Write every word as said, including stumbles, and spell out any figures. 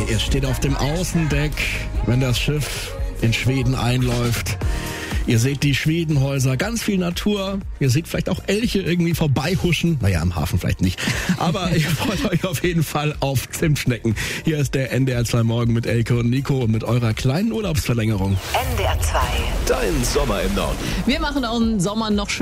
Ihr steht auf dem Außendeck, wenn das Schiff in Schweden einläuft. Ihr seht die Schwedenhäuser, ganz viel Natur. Ihr seht vielleicht auch Elche irgendwie vorbeihuschen. Naja, im Hafen vielleicht nicht. Aber ihr freut euch auf jeden Fall auf Zimtschnecken. Hier ist der N D R zwei Morgen mit Elke und Nico und mit eurer kleinen Urlaubsverlängerung. N D R zwei. Dein Sommer im Norden. Wir machen auch einen Sommer noch schön.